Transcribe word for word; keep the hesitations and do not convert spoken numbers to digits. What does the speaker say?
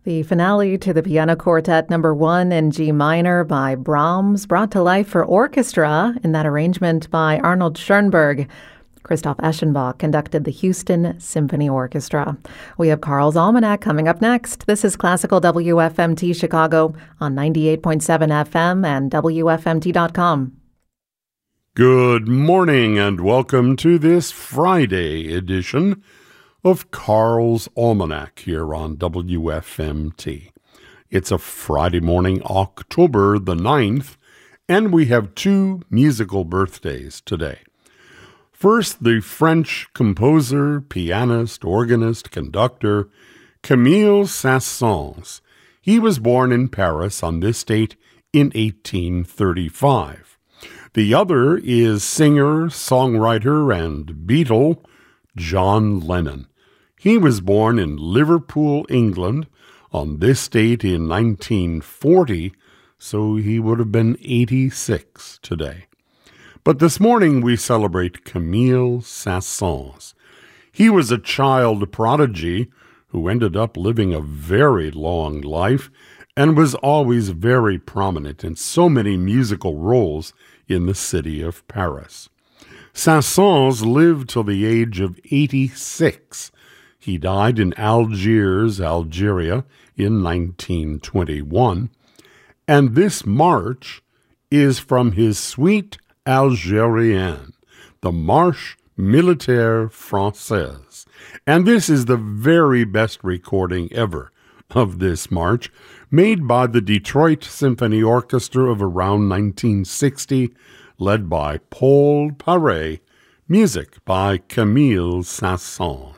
The finale to the Piano Quartet number one in G minor by Brahms, brought to life for orchestra in that arrangement by Arnold Schoenberg. Christoph Eschenbach conducted the Houston Symphony Orchestra. We have Carl's Almanac coming up next. This is Classical W F M T Chicago on ninety-eight point seven F M and W F M T dot com. Good morning and welcome to this Friday edition of Carl's Almanac here on W F M T. It's a Friday morning, October the ninth, and we have two musical birthdays today. First, the French composer, pianist, organist, conductor, Camille Saint-Saëns. He was born in Paris on this date in eighteen thirty-five. The other is singer, songwriter, and Beatle, John Lennon. He was born in Liverpool, England, on this date in nineteen forty, so he would have been eighty-six today. But this morning we celebrate Camille Saint-Saëns. He was a child prodigy who ended up living a very long life and was always very prominent in so many musical roles in the city of Paris. Saint-Saëns lived till the age of eighty-six. He died in Algiers, Algeria, in nineteen twenty-one, and this march is from his Suite Algérienne, the Marche Militaire Française. And this is the very best recording ever of this march, made by the Detroit Symphony Orchestra of around nineteen sixty, led by Paul Paré, music by Camille Saint-Saëns.